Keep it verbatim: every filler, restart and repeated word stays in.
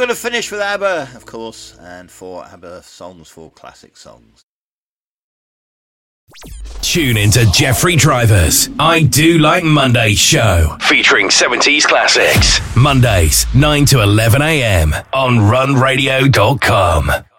to finish with ABBA, of course, and four ABBA songs, four classic songs. Tune into Jeffrey Driver's I Do Like Mondays show, featuring seventies classics. Mondays, nine to eleven a.m. on run radio dot com.